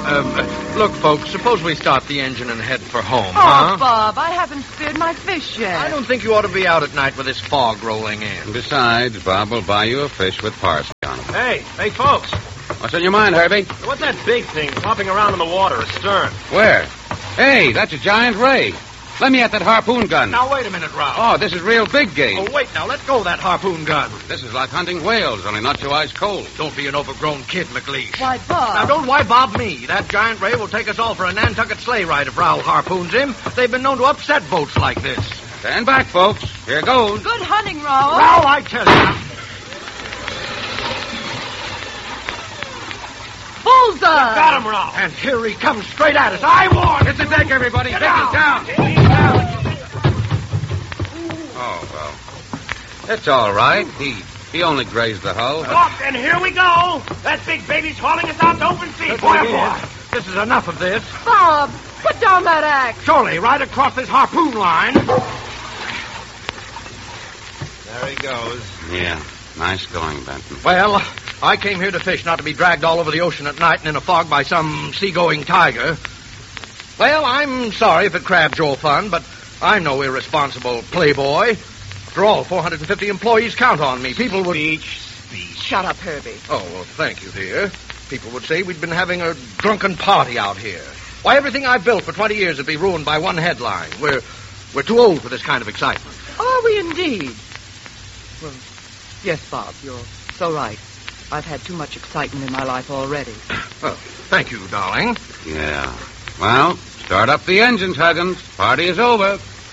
Look, folks, suppose we start the engine and head for home, Oh, Bob, I haven't speared my fish yet. I don't think you ought to be out at night with this fog rolling in. Besides, Bob will buy you a fish with parsley on it. Hey, folks. What's on your mind, Herbie? What's that big thing flopping around in the water astern? Where? Hey, that's a giant ray. Let me at that harpoon gun. Now, wait a minute, Ralph. Oh, this is real big game. Oh, wait, now, let go of that harpoon gun. This is like hunting whales, only not so ice cold. Don't be an overgrown kid, McLeish. Why, Bob? Now, don't why Bob me. That giant ray will take us all for a Nantucket sleigh ride if Raoul harpoons him. They've been known to upset boats like this. Stand back, folks. Here goes. Good hunting, Raoul. Raoul, I tell you. Bullseye! Got him, Ralph. And here he comes straight at us. I warn. Get the deck, everybody. Get down. Oh, well. It's all right. He only grazed the hull. Look, and here we go. That big baby's hauling us out to open sea. Boy. This is enough of this. Bob, put down that axe. Surely, right across this harpoon line. There he goes. Yeah, nice going, Benton. Well, I came here to fish, not to be dragged all over the ocean at night and in a fog by some seagoing tiger. Well, I'm sorry if it crabbed your fun, but I'm no irresponsible playboy. After all, 450 employees count on me. People would... Speech. Shut up, Herbie. Oh, well, thank you, dear. People would say we'd been having a drunken party out here. Why, everything I've built for 20 years would be ruined by one headline. We're too old for this kind of excitement. Are we indeed? Well, yes, Bob, you're so right. I've had too much excitement in my life already. Well, thank you, darling. Yeah. Well, start up the engines, Huggins. Party is over.